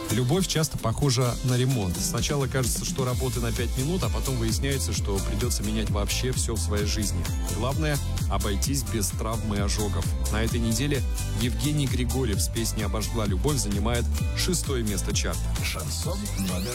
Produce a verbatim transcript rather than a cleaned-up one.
Любовь часто похожа на ремонт. Сначала кажется, что работы на пять минут, а потом выясняется, что придется менять вообще все в своей жизни. Главное – обойтись без травм и ожогов. На этой неделе Евгений Григорьев с песней «Обожгла любовь» занимает шестое место чарта. Шансон номер